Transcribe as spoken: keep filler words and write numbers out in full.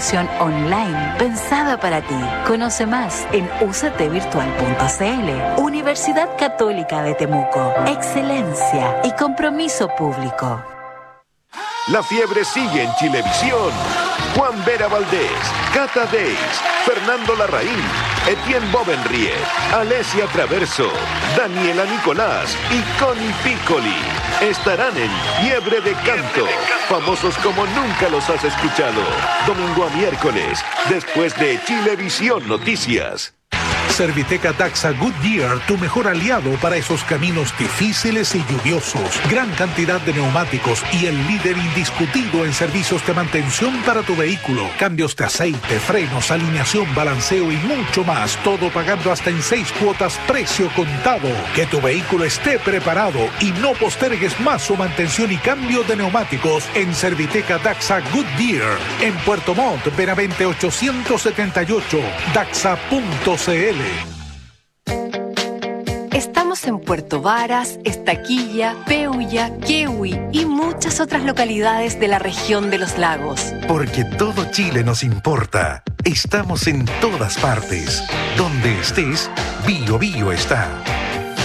instrucción online pensada para ti. Conoce más en u c t virtual punto c l. Universidad Católica de Temuco. Excelencia y compromiso público. La fiebre sigue en Chilevisión. Juan Vera Valdés, Cata Deis, Fernando Larraín, Etienne Bovenriet, Alesia Traverso, Daniela Nicolás y Connie Piccoli estarán en Fiebre de Canto, famosos como nunca los has escuchado. Domingo a miércoles, después de Chilevisión Noticias. Serviteca Daxa Goodyear, tu mejor aliado para esos caminos difíciles y lluviosos. Gran cantidad de neumáticos y el líder indiscutido en servicios de mantención para tu vehículo. Cambios de aceite, frenos, alineación, balanceo y mucho más. Todo pagando hasta en seis cuotas, precio contado. Que tu vehículo esté preparado y no postergues más su mantención y cambio de neumáticos en Serviteca Daxa Goodyear. En Puerto Montt, Benavente ochocientos setenta y ocho, daxa punto c l. Estamos en Puerto Varas, Estaquilla, Peulla, Quehue y muchas otras localidades de la región de los lagos. Porque todo Chile nos importa. Estamos en todas partes. Donde estés, Bio Bio está.